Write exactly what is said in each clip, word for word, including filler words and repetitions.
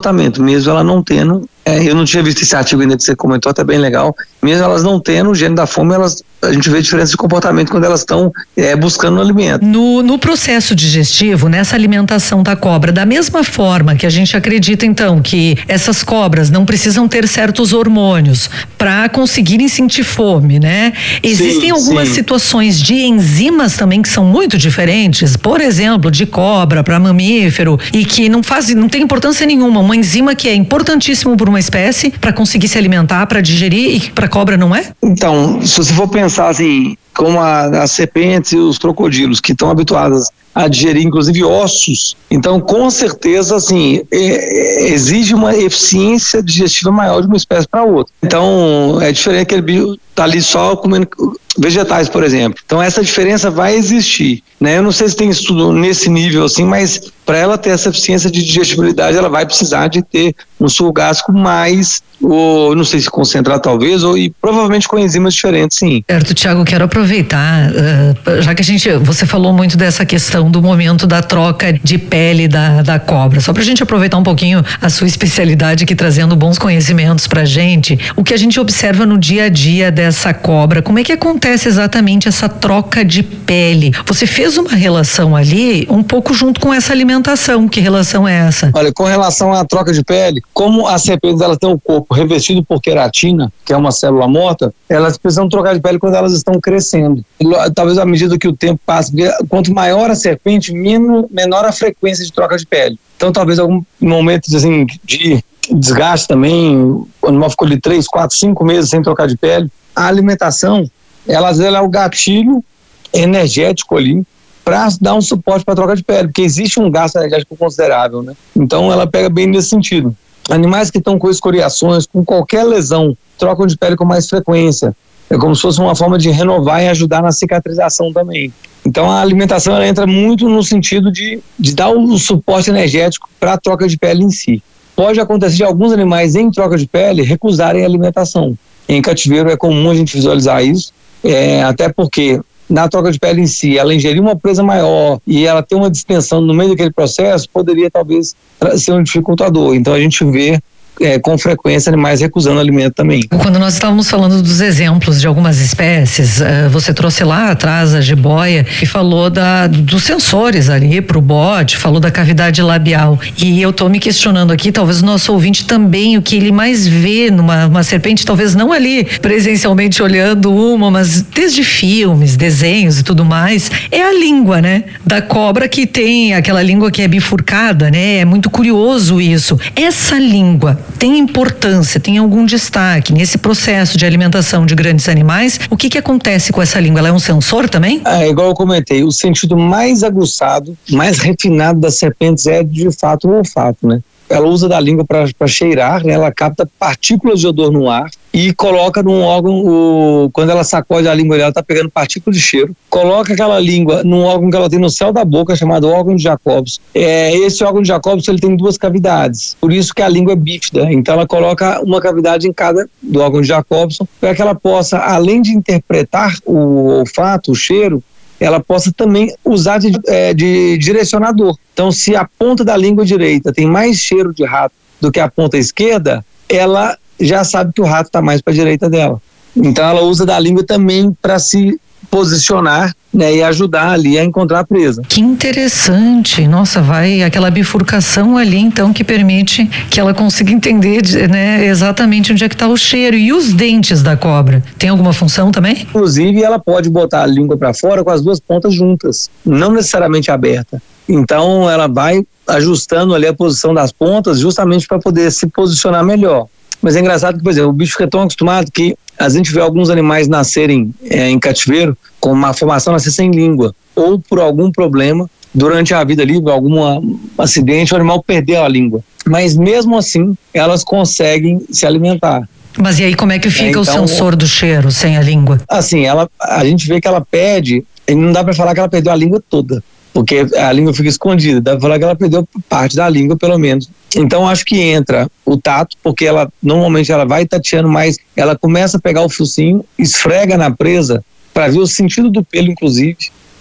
comportamento, mesmo ela não tendo, é, eu não tinha visto esse artigo ainda que você comentou, até bem legal, mesmo elas não tendo o gene da fome, elas, a gente vê diferença de comportamento quando elas estão é, buscando o alimento. No, no processo digestivo, nessa alimentação da cobra, da mesma forma que a gente acredita então que essas cobras não precisam ter certos hormônios para conseguirem sentir fome, né? Existem sim, algumas sim. situações de enzimas também que são muito diferentes, por exemplo, de cobra para mamífero, e que não faz, não tem importância nenhuma, uma enzima que é importantíssimo para uma espécie para conseguir se alimentar, para digerir, e que para cobra não é? Então, se você for pensar assim, como a, as serpentes e os crocodilos, que estão habituadas a digerir inclusive ossos, então com certeza assim, é, é, exige uma eficiência digestiva maior de uma espécie para outra. Então é diferente, aquele bicho tá ali só comendo vegetais, por exemplo. Então essa diferença vai existir, né? Eu não sei se tem estudo nesse nível assim, mas para ela ter essa eficiência de digestibilidade, ela vai precisar de ter um suco gástrico mais, ou não sei se concentrar talvez, ou e provavelmente com enzimas diferentes, sim. Certo, Tiago, quero aproveitar, uh, já que a gente, você falou muito dessa questão do momento da troca de pele da, da cobra, só pra gente aproveitar um pouquinho a sua especialidade aqui, trazendo bons conhecimentos pra gente, o que a gente observa no dia a dia dessa cobra, como é que acontece exatamente essa troca de pele? Você fez uma relação ali um pouco junto com essa alimentação, que relação é essa? Olha, com relação à troca de pele, como as serpentes elas têm o corpo revestido por queratina, que é uma célula morta, elas precisam trocar de pele quando elas estão crescendo. Talvez à medida que o tempo passa, quanto maior a serpente, menor a frequência de troca de pele. Então talvez algum momento assim, de desgaste também, o animal ficou ali três, quatro, cinco meses sem trocar de pele. A alimentação, ela, ela é o gatilho energético ali para dar um suporte para a troca de pele, porque existe um gasto energético considerável, né? Então ela pega bem nesse sentido. Animais que estão com escoriações, com qualquer lesão, trocam de pele com mais frequência. É como se fosse uma forma de renovar e ajudar na cicatrização também. Então a alimentação ela entra muito no sentido de, de dar o suporte energético para a troca de pele em si. Pode acontecer de alguns animais em troca de pele recusarem a alimentação. Em cativeiro é comum a gente visualizar isso, é, até porque na troca de pele em si, ela ingerir uma presa maior e ela ter uma distensão no meio daquele processo, poderia talvez ser um dificultador. Então a gente vê É, com frequência animais recusando alimento também. Quando nós estávamos falando dos exemplos de algumas espécies, uh, você trouxe lá atrás a jiboia e falou da, dos sensores ali pro bote, falou da cavidade labial, e eu tô me questionando aqui, talvez o nosso ouvinte também, o que ele mais vê numa uma serpente, talvez não ali presencialmente olhando uma, mas desde filmes, desenhos e tudo mais, é a língua, né? Da cobra, que tem aquela língua que é bifurcada, né? É muito curioso isso. Essa língua tem importância, tem algum destaque nesse processo de alimentação de grandes animais? O que que acontece com essa língua? Ela é um sensor também? É, igual eu comentei, o sentido mais aguçado, mais refinado das serpentes é de fato o olfato, né? Ela usa da língua para cheirar, né? Ela capta partículas de odor no ar e coloca num órgão, o, quando ela sacode a língua, ela está pegando partículas de cheiro, coloca aquela língua num órgão que ela tem no céu da boca, chamado órgão de Jacobson. É, esse órgão de Jacobson ele tem duas cavidades, por isso que a língua é bífida. Então ela coloca uma cavidade em cada do órgão de Jacobson, para que ela possa, além de interpretar o olfato, o cheiro, ela possa também usar de, é, de direcionador. Então, se a ponta da língua direita tem mais cheiro de rato do que a ponta esquerda, ela já sabe que o rato está mais para a direita dela. Então, ela usa da língua também para se posicionar, né, e ajudar ali a encontrar a presa. Que interessante, nossa, vai aquela bifurcação ali então que permite que ela consiga entender, né, exatamente onde é que está o cheiro. E os dentes da cobra, tem alguma função também? Inclusive ela pode botar a língua para fora com as duas pontas juntas, não necessariamente aberta. Então ela vai ajustando ali a posição das pontas justamente para poder se posicionar melhor. Mas é engraçado que, por exemplo, o bicho fica tão acostumado que a gente vê alguns animais nascerem é, em cativeiro com uma formação nascer sem língua, ou por algum problema durante a vida ali, algum acidente, o animal perdeu a língua. Mas mesmo assim, elas conseguem se alimentar. Mas e aí como é que fica é, então, o sensor do cheiro sem a língua? Assim, ela, a gente vê que ela perde, e não dá para falar que ela perdeu a língua toda, porque a língua fica escondida, dá para falar que ela perdeu parte da língua, pelo menos. Então acho que entra o tato, porque ela normalmente ela vai tateando mais, ela começa a pegar o focinho, esfrega na presa para ver o sentido do pelo, inclusive.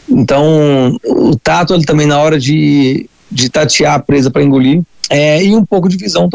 Então o tato ele também na hora de, de tatear a presa para engolir, é, e um pouco de visão também.